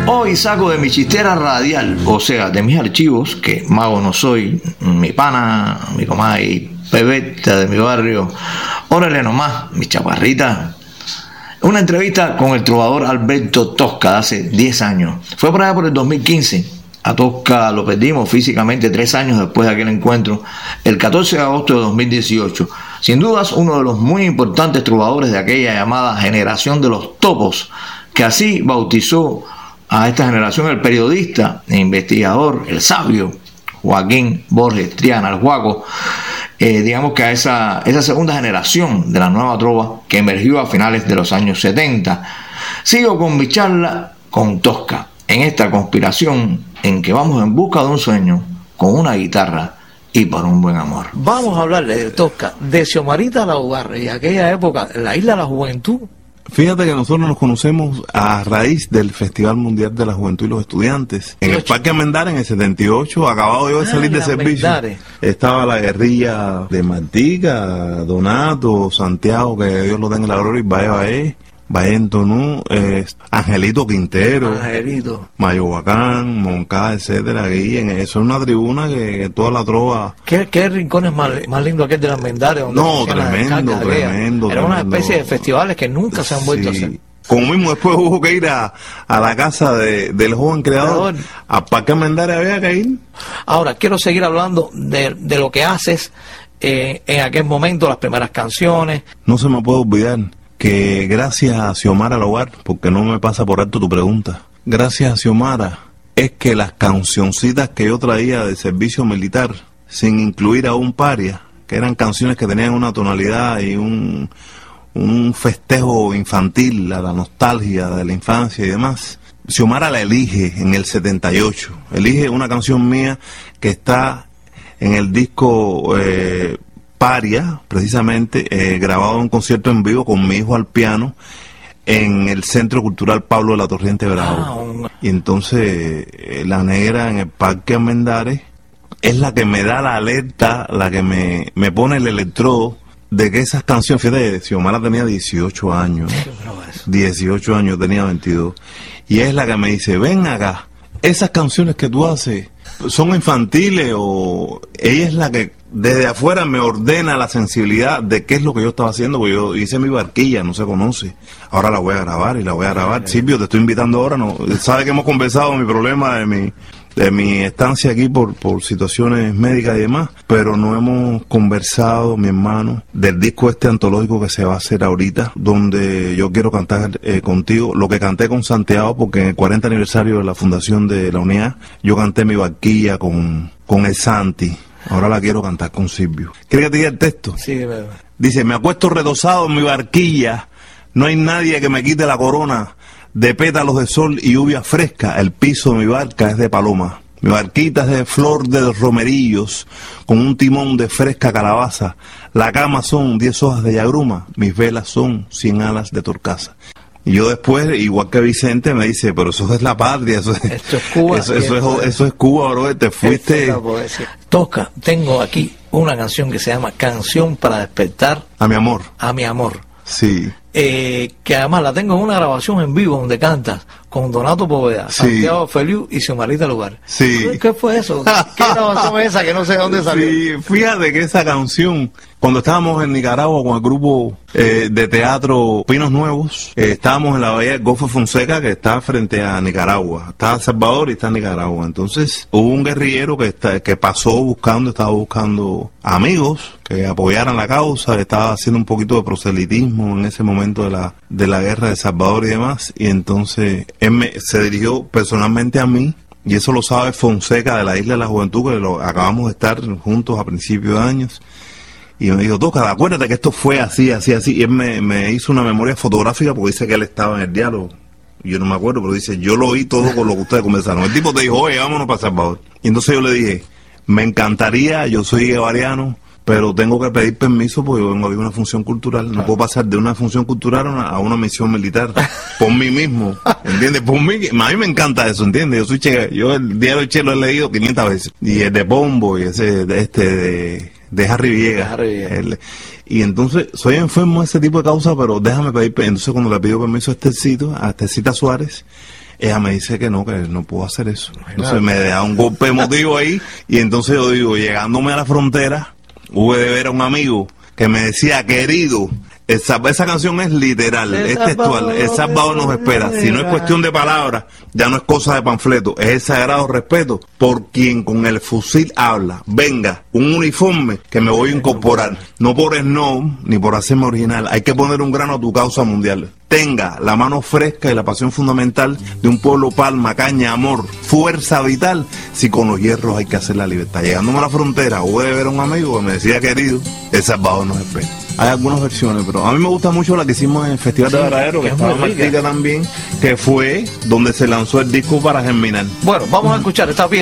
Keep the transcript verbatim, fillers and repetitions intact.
Hoy saco de mi chistera radial, o sea, de mis archivos, que mago no soy, mi pana, mi comay, pebeta de mi barrio, órale nomás, mi chaparrita. Una entrevista con el trovador Alberto Tosca de hace diez años. Fue por allá por el dos mil quince. A Tosca lo perdimos físicamente tres años después de aquel encuentro, el catorce de agosto de dos mil dieciocho. Sin dudas, uno de los muy importantes trovadores de aquella llamada generación de los topos, que así bautizó a esta generación el periodista e investigador, el sabio Joaquín Borges Triana, el Juaco. Eh, digamos que a esa, esa segunda generación de la nueva trova que emergió a finales de los años setenta. Sigo con mi charla con Tosca, en esta conspiración en que vamos en busca de un sueño, con una guitarra y por un buen amor. Vamos a hablarle de Tosca, de Xiomarita Laugarre y aquella época, la Isla de la Juventud. Fíjate que nosotros nos conocemos a raíz del Festival Mundial de la Juventud y los Estudiantes. En el Parque Almendares en el setenta y ocho, acabado yo de salir de servicio. Estaba la guerrilla de Martica, Donato, Santiago, que Dios lo tenga en la gloria, y Valle Valle, Valle Tonú, eh, Angelito Quintero, Angelito, Mayo Bacán, Moncada, etcétera. Ahí en eso es una tribuna que, que toda la trova. ¿Qué, qué rincones más, más lindo aquel de las Almendares? No, tremendo, tremendo, tremendo. Era una especie de festivales que nunca se han vuelto sí. a hacer. Como mismo después hubo que ir a, a la casa de, del joven creador, a Parque Almendares había que ir. Ahora, quiero seguir hablando de, de lo que haces eh, en aquel momento, las primeras canciones. No se me puede olvidar que gracias a Xiomara Logar, porque no me pasa por alto tu pregunta, gracias a Xiomara es que las cancioncitas que yo traía de servicio militar, sin incluir a un paria, que eran canciones que tenían una tonalidad y un, un festejo infantil a la nostalgia de la infancia y demás, Xiomara la elige en el setenta y ocho, elige una canción mía que está en el disco eh, Paria, precisamente, eh, grabado en un concierto en vivo con mi hijo al piano en el Centro Cultural Pablo de la Torriente Bravo. Ah, y entonces eh, la negra en el Parque Almendares es la que me da la alerta, la que me, me pone el electrodo de que esas canciones, fíjate, Xiomara tenía dieciocho años, dieciocho años, tenía veintidós, y es la que me dice, ven acá, esas canciones que tú haces son infantiles, o ella es la que desde afuera me ordena la sensibilidad de qué es lo que yo estaba haciendo, porque yo hice mi barquilla, no se conoce, ahora la voy a grabar y la voy a grabar. Silvio, te estoy invitando ahora, no, sabe que hemos conversado mi problema de mi de mi estancia aquí por, por situaciones médicas y demás, pero no hemos conversado, mi hermano, del disco este antológico que se va a hacer ahorita, donde yo quiero cantar eh, contigo, lo que canté con Santiago, porque en el cuarenta aniversario de la fundación de la Unidad, yo canté mi barquilla con, con el Santi, ahora la quiero cantar con Silvio. ¿Quieres que te diga el texto? Sí, verdad. Dice, me acuesto redosado en mi barquilla, no hay nadie que me quite la corona, de pétalos de sol y lluvia fresca, el piso de mi barca es de paloma. Mi barquita es de flor de romerillos, con un timón de fresca calabaza. La cama son diez hojas de yagruma, mis velas son cien alas de torcaza. Y yo después, igual que Vicente, me dice, pero eso es la patria, eso es, Esto es Cuba. Eso, eso, es, eso es Cuba, bro, te fuiste. Tosca, tengo aquí una canción que se llama Canción para despertar a mi amor. A mi amor. Sí. Eh, que además la tengo en una grabación en vivo donde cantas con Donato Poveda, sí, Santiago Feliu y Xiomarita Lugar. Sí. ¿Qué fue eso? ¿Qué grabación es esa que no sé de dónde salió? Sí, fíjate que esa canción, cuando estábamos en Nicaragua con el grupo eh, de teatro Pinos Nuevos, eh, estábamos en la bahía del Golfo Fonseca, que está frente a Nicaragua. Está El Salvador y está Nicaragua. Entonces hubo un guerrillero que, está, que pasó buscando, estaba buscando amigos que apoyaran la causa, estaba haciendo un poquito de proselitismo en ese momento de la, de la guerra de El Salvador y demás, y entonces él me, se dirigió personalmente a mí, y eso lo sabe Fonseca de la Isla de la Juventud, que lo, acabamos de estar juntos a principios de años, y me dijo, Tosca, acuérdate que esto fue así, así, así, y él me, me hizo una memoria fotográfica porque dice que él estaba en el diálogo, yo no me acuerdo, pero dice, yo lo oí todo con lo que ustedes conversaron. El tipo te dijo, oye, vámonos para El Salvador, y entonces yo le dije, me encantaría, yo soy guevariano, pero tengo que pedir permiso porque yo vengo a vivir una función cultural. No puedo pasar de una función cultural a una, a una misión militar. Por mí mismo, ¿entiendes? Por mí, a mí me encanta eso, ¿entiendes? Yo soy che, yo el diario Che lo he leído quinientas veces. Y el de Pombo y ese de este de, de Harry Villegas. Harry Villegas. El, y entonces soy enfermo de ese tipo de causa, pero déjame pedir permiso. Entonces cuando le pido permiso a Esthercito, a Esthercita Suárez, ella me dice que no, que no puedo hacer eso. Entonces me da un golpe emotivo ahí, y entonces yo digo, llegándome a la frontera, hube de ver a un amigo que me decía, querido, esa, esa canción es literal, es textual, el Salvador nos espera. Si no es cuestión de palabras, ya no es cosa de panfleto, es el sagrado respeto por quien con el fusil habla. Venga, un uniforme que me voy a incorporar, no por snob ni por hacerme original, hay que poner un grano a tu causa mundial. Tenga la mano fresca y la pasión fundamental de un pueblo, palma, caña, amor, fuerza vital, si con los hierros hay que hacer la libertad. Llegándome a la frontera, hubo de ver a un amigo que me decía, querido, el Salvador nos espera. Hay algunas versiones, pero a mí me gusta mucho la que hicimos en el Festival de Varadero, que estaba Martica también, que fue donde se lanzó el disco Para Germinar. Bueno, vamos a escuchar esta pieza.